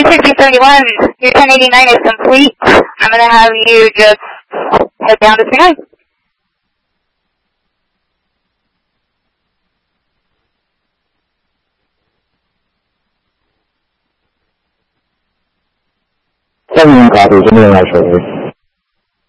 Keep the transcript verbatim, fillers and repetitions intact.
three sixty thirty-one, your ten eighty-nine is complete. I'm going to have you just head down to three nine. seventy-one copies, anything else shortly.